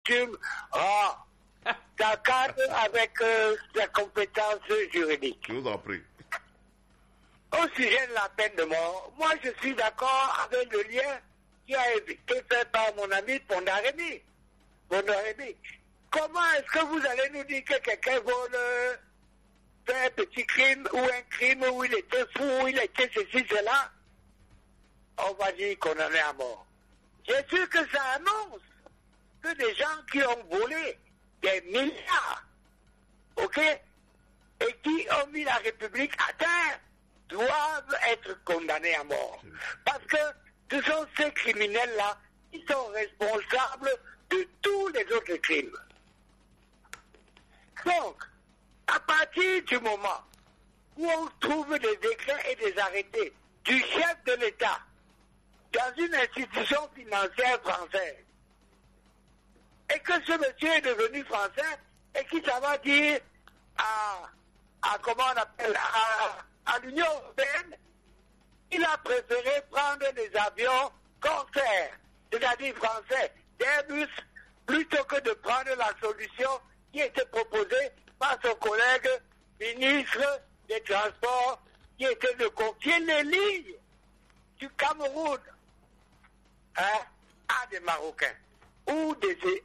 ça cadre avec sa compétence juridique. Je vous en prie. Au sujet de la peine de mort, moi je suis d'accord avec le lien qui a été fait par mon ami Pondaremi. Comment est-ce que vous allez nous dire que quelqu'un vole, fait un petit crime ou un crime où il était fou, où il était ceci, cela? On va dire condamné à mort. J'ai sûr que ça annonce que des gens qui ont volé des milliards, ok, et qui ont mis la République à terre, doivent être condamnés à mort. Parce que ce sont ces criminels-là qui sont responsables de tous les autres crimes. Donc, à partir du moment où on trouve des décrets et des arrêtés du chef de l'État dans une institution financière française, et que ce monsieur est devenu français, et qui ça va dire à comment on appelle, à l'Union européenne, il a préféré prendre des avions Corsair, c'est-à-dire français, d'Airbus, plutôt que de prendre la solution qui était proposée par son collègue ministre des Transports, qui était de confier les lignes du Cameroun à des Marocains ou des